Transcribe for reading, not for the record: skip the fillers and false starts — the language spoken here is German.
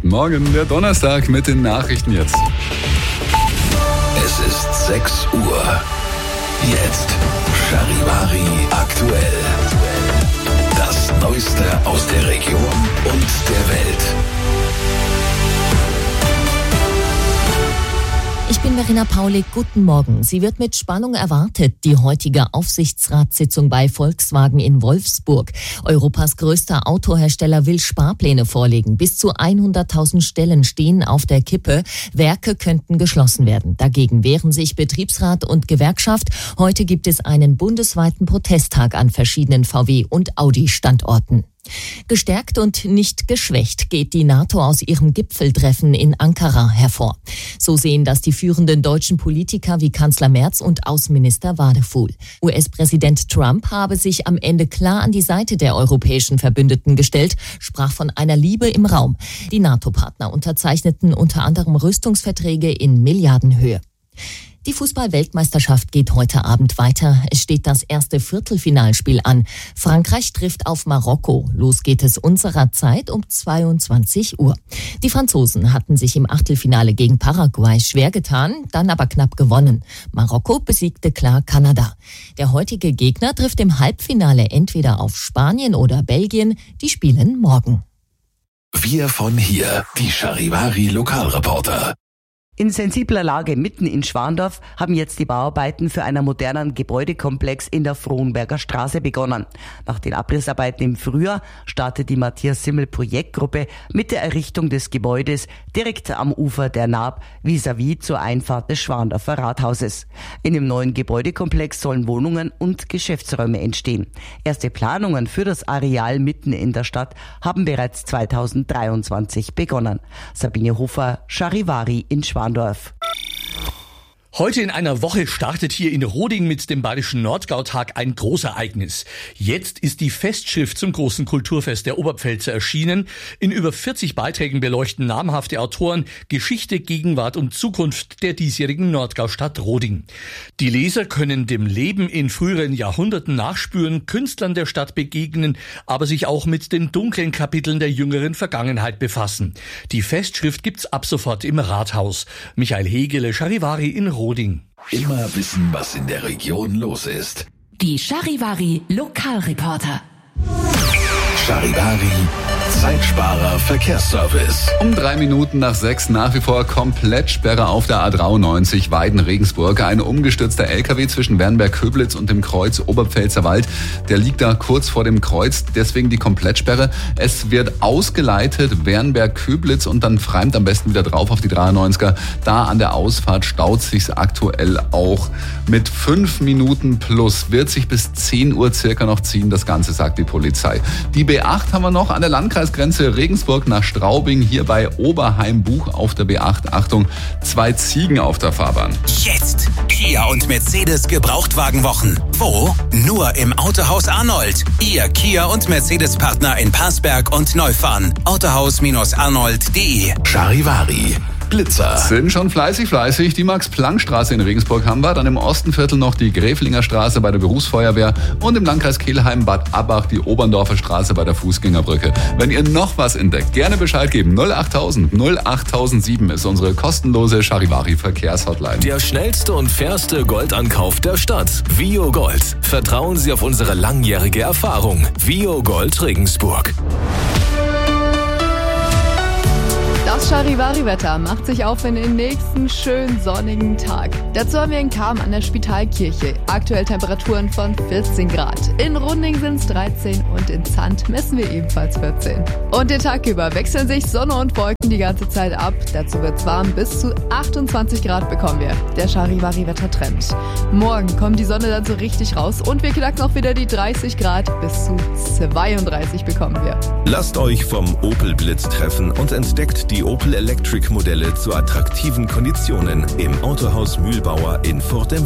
Guten Morgen, der Donnerstag mit den Nachrichten jetzt. Es ist 6 Uhr. Jetzt Charivari aktuell. Das Neueste aus der Region und der Welt. Ich bin Verena Paulik, guten Morgen. Sie wird mit Spannung erwartet, die heutige Aufsichtsratssitzung bei Volkswagen in Wolfsburg. Europas größter Autohersteller will Sparpläne vorlegen. Bis zu 100.000 Stellen stehen auf der Kippe. Werke könnten geschlossen werden. Dagegen wehren sich Betriebsrat und Gewerkschaft. Heute gibt es einen bundesweiten Protesttag an verschiedenen VW- und Audi-Standorten. Gestärkt und nicht geschwächt geht die NATO aus ihrem Gipfeltreffen in Ankara hervor. So sehen das die führenden deutschen Politiker wie Kanzler Merz und Außenminister Wadefuhl. US-Präsident Trump habe sich am Ende klar an die Seite der europäischen Verbündeten gestellt, sprach von einer Liebe im Raum. Die NATO-Partner unterzeichneten unter anderem Rüstungsverträge in Milliardenhöhe. Die Fußball-Weltmeisterschaft geht heute Abend weiter. Es steht das erste Viertelfinalspiel an. Frankreich trifft auf Marokko. Los geht es unserer Zeit um 22 Uhr. Die Franzosen hatten sich im Achtelfinale gegen Paraguay schwer getan, dann aber knapp gewonnen. Marokko besiegte klar Kanada. Der heutige Gegner trifft im Halbfinale entweder auf Spanien oder Belgien. Die spielen morgen. Wir von hier, die Charivari Lokalreporter. In sensibler Lage mitten in Schwandorf haben jetzt die Bauarbeiten für einen modernen Gebäudekomplex in der Frohnberger Straße begonnen. Nach den Abrissarbeiten im Frühjahr startet die Matthias Simmel Projektgruppe mit der Errichtung des Gebäudes direkt am Ufer der Naab vis-à-vis zur Einfahrt des Schwandorfer Rathauses. In dem neuen Gebäudekomplex sollen Wohnungen und Geschäftsräume entstehen. Erste Planungen für das Areal mitten in der Stadt haben bereits 2023 begonnen. Sabine Hofer, Charivari in Schwandorf. Heute in einer Woche startet hier in Roding mit dem Bayerischen Nordgautag ein Großereignis. Jetzt ist die Festschrift zum großen Kulturfest der Oberpfälzer erschienen. In über 40 Beiträgen beleuchten namhafte Autoren Geschichte, Gegenwart und Zukunft der diesjährigen Nordgaustadt Roding. Die Leser können dem Leben in früheren Jahrhunderten nachspüren, Künstlern der Stadt begegnen, aber sich auch mit den dunklen Kapiteln der jüngeren Vergangenheit befassen. Die Festschrift gibt's ab sofort im Rathaus. Michael Hegele, Charivari in Roding. Immer wissen, was in der Region los ist. Die Charivari Lokalreporter. Charivari Zeitsparer Verkehrsservice. Um 3 Minuten nach 6 nach wie vor Komplettsperre auf der A93 Weiden-Regensburg. Ein umgestürzter LKW zwischen Wernberg-Köblitz und dem Kreuz Oberpfälzerwald. Der liegt da kurz vor dem Kreuz, deswegen die Komplettsperre. Es wird ausgeleitet Wernberg-Köblitz und dann freimt am besten wieder drauf auf die 93er. Da an der Ausfahrt staut sich's aktuell auch. Mit 5 Minuten plus wird sich bis 10 Uhr circa noch ziehen. Das Ganze sagt die Polizei. Die B8 haben wir noch an der Landkreisgrenze Regensburg nach Straubing, hier bei Oberheim-Buch auf der B8. Achtung, 2 Ziegen auf der Fahrbahn. Jetzt Kia und Mercedes Gebrauchtwagenwochen. Wo? Nur im Autohaus Arnold. Ihr Kia und Mercedes-Partner in Parsberg und Neufahren. Autohaus-arnold.de. Charivari Blitzer. Sind schon fleißig. Die Max-Planck-Straße in Regensburg haben wir. Dann im Ostenviertel noch die Gräflinger Straße bei der Berufsfeuerwehr und im Landkreis Kelheim Bad Abbach die Oberndorfer Straße bei der Fußgängerbrücke. Wenn ihr noch was entdeckt, gerne Bescheid geben. 08000 08007 ist unsere kostenlose Charivari-Verkehrshotline. Der schnellste und fairste Goldankauf der Stadt. Vio Gold. Vertrauen Sie auf unsere langjährige Erfahrung. Vio Gold Regensburg. Das Charivari-Wetter macht sich auf in den nächsten schönen sonnigen Tag. Dazu haben wir in Cham an der Spitalkirche aktuell Temperaturen von 14 Grad. In Runding sind es 13 und in Zandt messen wir ebenfalls 14. Und den Tag über wechseln sich Sonne und Wolken die ganze Zeit ab. Dazu wird's warm, bis zu 28 Grad bekommen wir. Der Charivari-Wetter-Trend. Morgen kommt die Sonne dann so richtig raus und wir knacken auch wieder die 30 Grad. Bis zu 32 bekommen wir. Lasst euch vom Opel Blitz treffen und entdeckt die Opel Electric Modelle zu attraktiven Konditionen im Autohaus Mühlbauer in Furt im